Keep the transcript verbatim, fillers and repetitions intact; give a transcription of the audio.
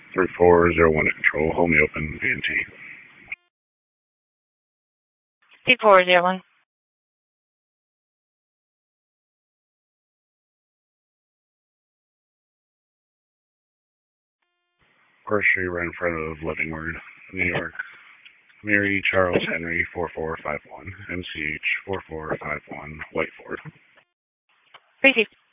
three four zero one to control. Hold me open, V N T. three four zero one. Grocery right in front of Livingward, New York. Mary Charles Henry four four five one. M C H four four five one. White Ford. Received.